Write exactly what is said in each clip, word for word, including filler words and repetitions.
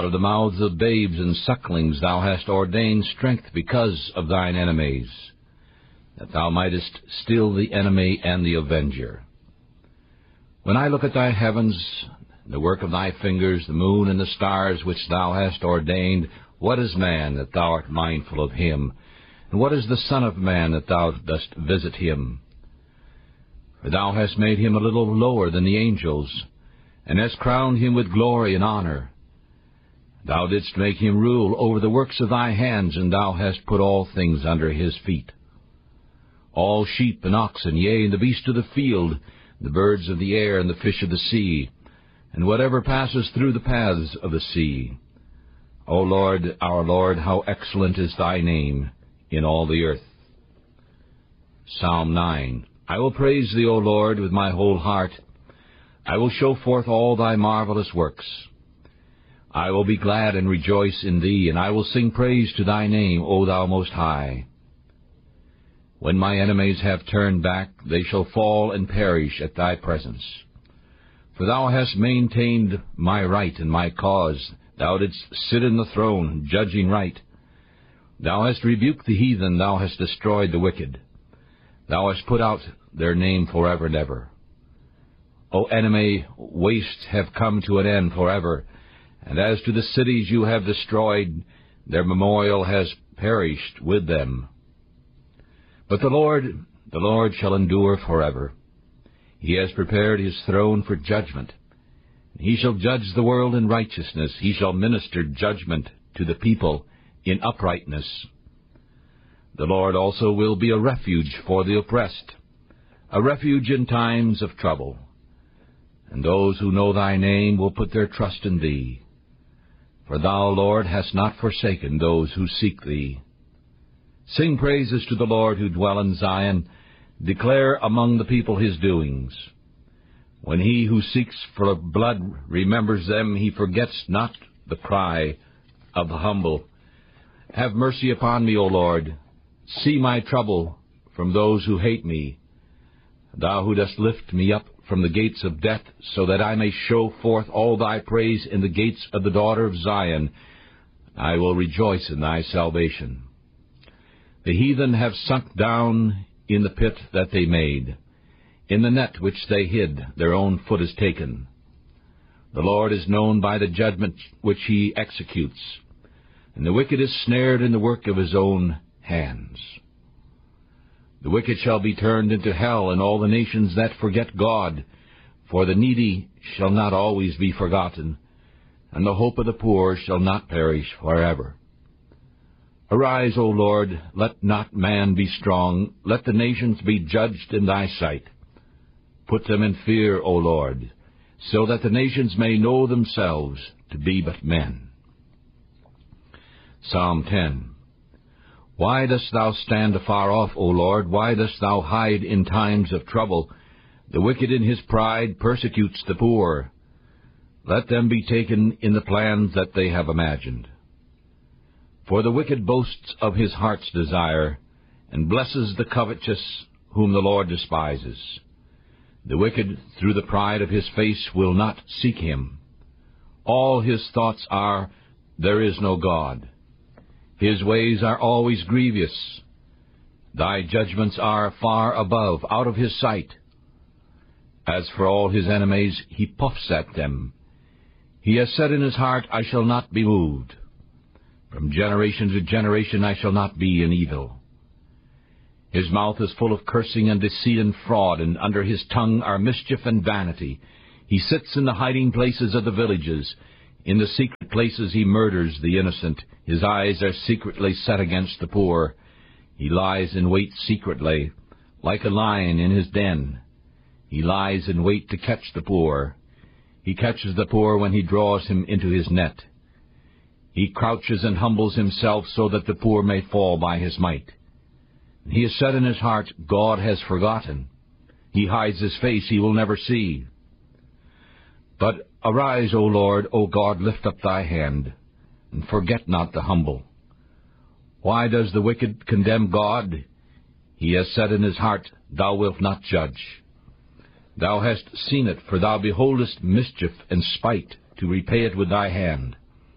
Out of the mouths of babes and sucklings thou hast ordained strength because of thine enemies, that thou mightest still the enemy and the avenger. When I look at thy heavens, the work of thy fingers, the moon and the stars which thou hast ordained, what is man that thou art mindful of him? And what is the Son of Man that thou dost visit him? For thou hast made him a little lower than the angels, and hast crowned him with glory and honor. Thou didst make him rule over the works of thy hands, and thou hast put all things under his feet. All sheep and oxen, yea, and the beasts of the field, the birds of the air, and the fish of the sea, and whatever passes through the paths of the sea. O Lord, our Lord, how excellent is thy name in all the earth. Psalm nine. I will praise thee, O Lord, with my whole heart. I will show forth all thy marvelous works. I will be glad and rejoice in thee, and I will sing praise to thy name, O thou Most High. When my enemies have turned back, they shall fall and perish at thy presence. For thou hast maintained my right and my cause. Thou didst sit in the throne, judging right. Thou hast rebuked the heathen, thou hast destroyed the wicked. Thou hast put out their name forever and ever. O enemy, wastes have come to an end forever. And as to the cities you have destroyed, their memorial has perished with them. But the Lord, the Lord shall endure forever. He has prepared his throne for judgment. He shall judge the world in righteousness. He shall minister judgment to the people in uprightness. The Lord also will be a refuge for the oppressed, a refuge in times of trouble. And those who know thy name will put their trust in thee. For thou, Lord, hast not forsaken those who seek thee. Sing praises to the Lord who dwell in Zion. Declare among the people his doings. When he who seeks for blood remembers them, he forgets not the cry of the humble. Have mercy upon me, O Lord. See my trouble from those who hate me. Thou who dost lift me up from the gates of death, so that I may show forth all thy praise in the gates of the daughter of Zion. I will rejoice in thy salvation. The heathen have sunk down in the pit that they made. In the net which they hid, their own foot is taken. The Lord is known by the judgment which he executes, and the wicked is snared in the work of his own hands. The wicked shall be turned into hell, and all the nations that forget God. For the needy shall not always be forgotten, and the hope of the poor shall not perish forever. Arise, O Lord, let not man be strong, let the nations be judged in thy sight. Put them in fear, O Lord, so that the nations may know themselves to be but men. Psalm ten. Why dost thou stand afar off, O Lord? Why dost thou hide in times of trouble? The wicked in his pride persecutes the poor. Let them be taken in the plans that they have imagined. For the wicked boasts of his heart's desire, and blesses the covetous whom the Lord despises. The wicked, through the pride of his face, will not seek him. All his thoughts are, there is no God. His ways are always grievous. Thy judgments are far above, out of his sight. As for all his enemies, he puffs at them. He has said in his heart, I shall not be moved. From generation to generation I shall not be in evil. His mouth is full of cursing and deceit and fraud, and under his tongue are mischief and vanity. He sits in the hiding places of the villages. In the secret places he murders the innocent. His eyes are secretly set against the poor. He lies in wait secretly, like a lion in his den. He lies in wait to catch the poor. He catches the poor when he draws him into his net. He crouches and humbles himself so that the poor may fall by his might. He has said in his heart, God has forgotten. He hides his face, he will never see. But arise, O Lord, O God, lift up thy hand, and forget not the humble. Why does the wicked condemn God? He has said in his heart, Thou wilt not judge. Thou hast seen it, for thou beholdest mischief and spite, to repay it with thy hand.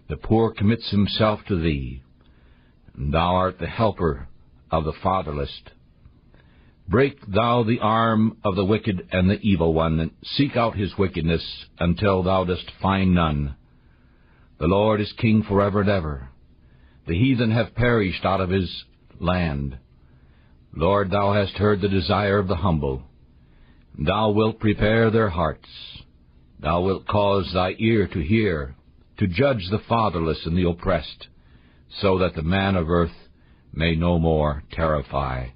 The poor commits himself to thee. Thou art the helper of the fatherless. Break thou the arm of the wicked and the evil one, and seek out his wickedness until thou dost find none. The Lord is king forever and ever. The heathen have perished out of his land. Lord, thou hast heard the desire of the humble. Thou wilt prepare their hearts. Thou wilt cause thy ear to hear, to judge the fatherless and the oppressed, so that the man of earth may no more terrify.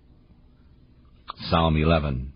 Psalm eleven.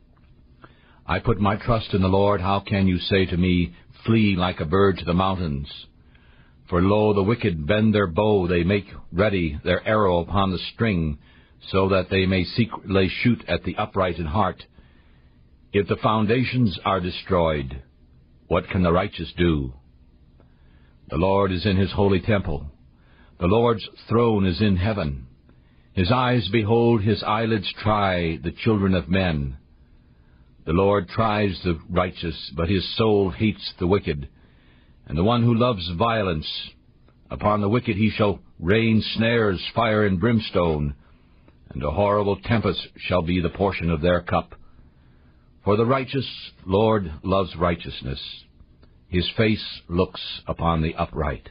I put my trust in the Lord. How can you say to me, flee like a bird to the mountains? For lo, the wicked bend their bow, they make ready their arrow upon the string, so that they may secretly shoot at the upright in heart. If the foundations are destroyed, what can the righteous do? The Lord is in his holy temple. The Lord's throne is in heaven. His eyes behold, his eyelids try the children of men. The Lord tries the righteous, but his soul hates the wicked. And the one who loves violence, upon the wicked he shall rain snares, fire, and brimstone, and a horrible tempest shall be the portion of their cup. For the righteous Lord loves righteousness. His face looks upon the upright.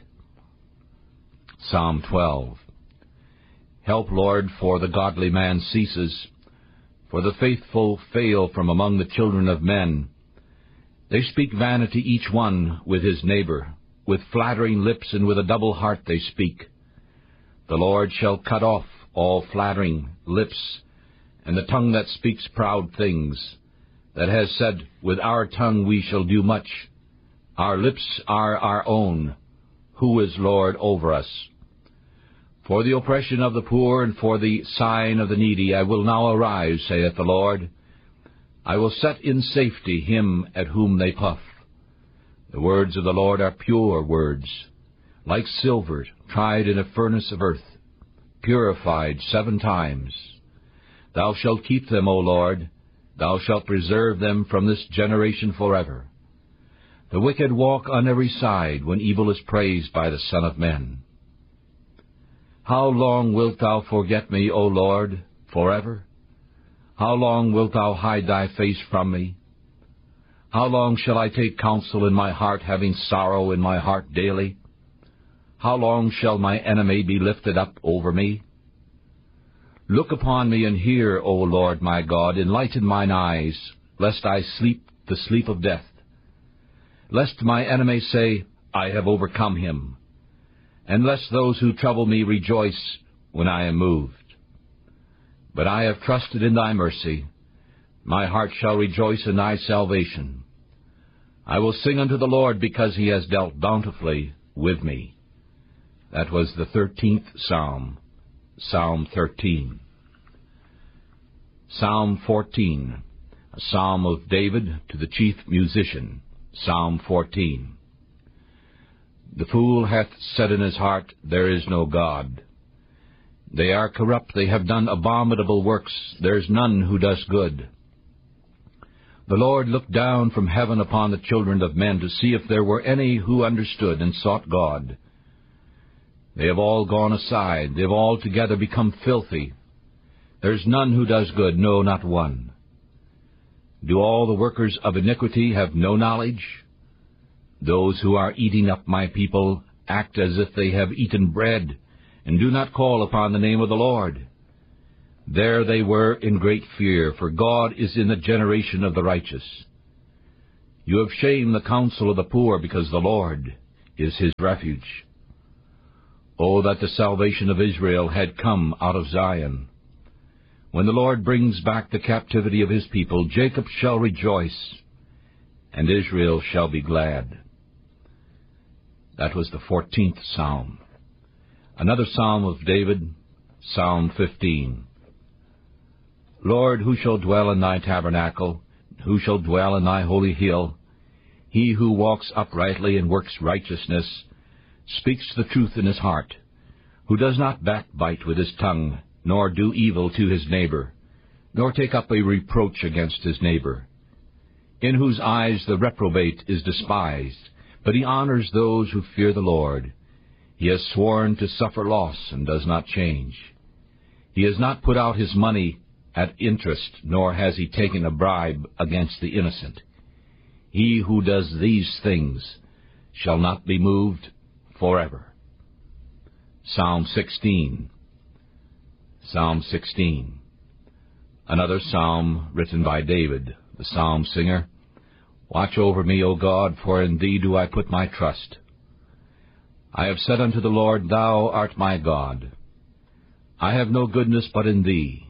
Psalm twelve. Help, Lord, for the godly man ceases, for the faithful fail from among the children of men. They speak vanity each one with his neighbor. With flattering lips and with a double heart they speak. The Lord shall cut off all flattering lips, and the tongue that speaks proud things, that has said, with our tongue we shall do much. Our lips are our own. Who is Lord over us? For the oppression of the poor and for the sighing of the needy I will now arise, saith the Lord. I will set in safety him at whom they puff. The words of the Lord are pure words, like silver tried in a furnace of earth, purified seven times. Thou shalt keep them, O Lord. Thou shalt preserve them from this generation forever. The wicked walk on every side when evil is praised by the Son of Men. How long wilt thou forget me, O Lord, forever? How long wilt thou hide thy face from me? How long shall I take counsel in my heart, having sorrow in my heart daily? How long shall my enemy be lifted up over me? Look upon me and hear, O Lord my God, enlighten mine eyes, lest I sleep the sleep of death. Lest my enemy say, I have overcome him, and lest those who trouble me rejoice when I am moved. But I have trusted in thy mercy. My heart shall rejoice in thy salvation. I will sing unto the Lord, because he has dealt bountifully with me. That was the thirteenth Psalm, Psalm thirteen. Psalm fourteen, a psalm of David to the chief musician, Psalm fourteen. The fool hath said in his heart, There is no God. They are corrupt, they have done abominable works, there is none who does good. The Lord looked down from heaven upon the children of men to see if there were any who understood and sought God. They have all gone aside, they have altogether become filthy. There is none who does good, no, not one. Do all the workers of iniquity have no knowledge? Those who are eating up my people act as if they have eaten bread, and do not call upon the name of the Lord. There they were in great fear, for God is in the generation of the righteous. You have shamed the counsel of the poor, because the Lord is his refuge. Oh, that the salvation of Israel had come out of Zion. When the Lord brings back the captivity of his people, Jacob shall rejoice, and Israel shall be glad. That was the fourteenth Psalm. Another Psalm of David, Psalm fifteen. Lord, who shall dwell in thy tabernacle? Who shall dwell in thy holy hill? He who walks uprightly and works righteousness, speaks the truth in his heart, who does not backbite with his tongue, nor do evil to his neighbor, nor take up a reproach against his neighbor, in whose eyes the reprobate is despised, but he honors those who fear the Lord. He has sworn to suffer loss and does not change. He has not put out his money at interest, nor has he taken a bribe against the innocent. He who does these things shall not be moved forever. Psalm sixteen. Psalm sixteen. Another psalm written by David, the psalm singer. Watch over me, O God, for in thee do I put my trust. I have said unto the Lord, Thou art my God. I have no goodness but in thee.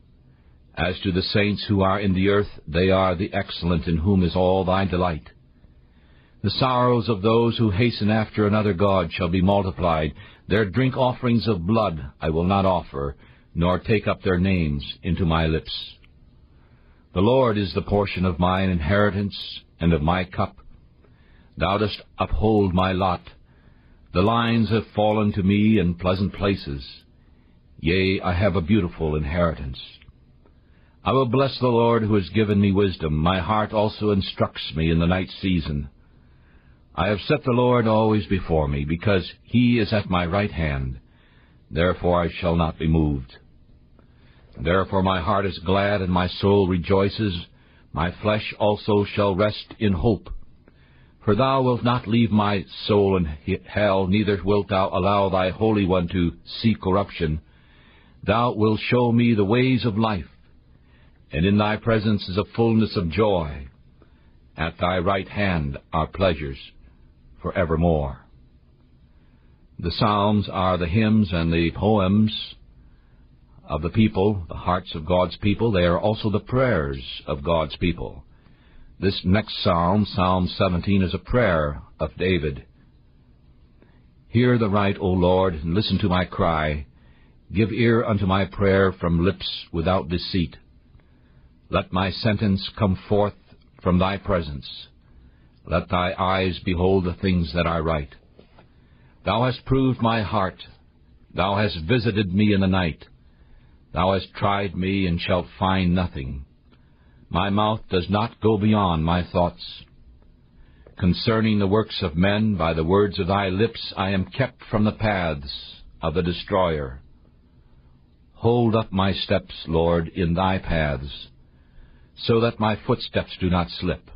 As to the saints who are in the earth, they are the excellent, in whom is all thy delight. The sorrows of those who hasten after another god shall be multiplied. Their drink offerings of blood I will not offer, nor take up their names into my lips. The Lord is the portion of mine inheritance and of my cup. Thou dost uphold my lot. The lines have fallen to me in pleasant places. Yea, I have a beautiful inheritance. I will bless the Lord who has given me wisdom. My heart also instructs me in the night season. I have set the Lord always before me, because he is at my right hand. Therefore I shall not be moved. Therefore my heart is glad, and my soul rejoices. My flesh also shall rest in hope. For thou wilt not leave my soul in hell, neither wilt thou allow thy Holy One to see corruption. Thou wilt show me the ways of life, and in thy presence is a fullness of joy. At thy right hand are pleasures forevermore. The Psalms are the hymns and the poems of the people, the hearts of God's people. They are also the prayers of God's people. This next psalm, Psalm seventeen, is a prayer of David. Hear the right, O Lord, and listen to my cry. Give ear unto my prayer from lips without deceit. Let my sentence come forth from thy presence. Let thy eyes behold the things that I write. Thou hast proved my heart. Thou hast visited me in the night. Thou hast tried me, and shalt find nothing. My mouth does not go beyond my thoughts. Concerning the works of men, by the words of thy lips, I am kept from the paths of the destroyer. Hold up my steps, Lord, in thy paths, so that my footsteps do not slip.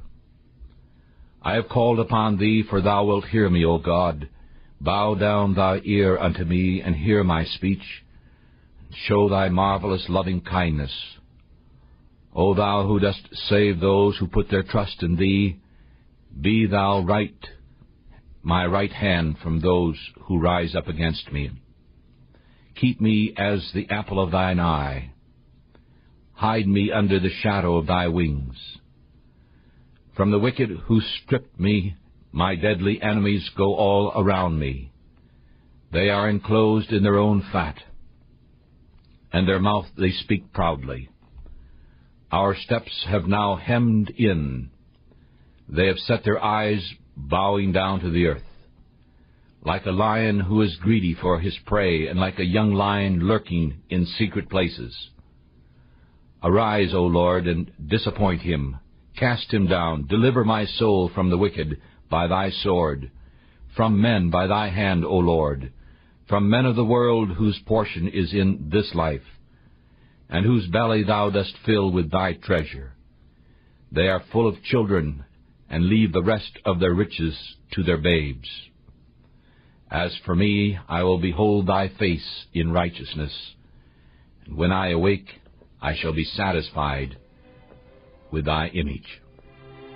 I have called upon thee, for thou wilt hear me, O God. Bow down thy ear unto me, and hear my speech. Show thy marvelous loving kindness. O thou who dost save those who put their trust in thee, be thou right, my right hand from those who rise up against me. Keep me as the apple of thine eye. Hide me under the shadow of thy wings. From the wicked who stripped me, my deadly enemies go all around me. They are enclosed in their own fat, and their mouth they speak proudly. Our steps have now hemmed in. They have set their eyes bowing down to the earth. Like a lion who is greedy for his prey, and like a young lion lurking in secret places. Arise, O Lord, and disappoint him. Cast him down. Deliver my soul from the wicked by thy sword, from men by thy hand, O Lord, from men of the world whose portion is in this life, and whose belly thou dost fill with thy treasure. They are full of children, and leave the rest of their riches to their babes. As for me, I will behold thy face in righteousness, and when I awake, I shall be satisfied with thy image.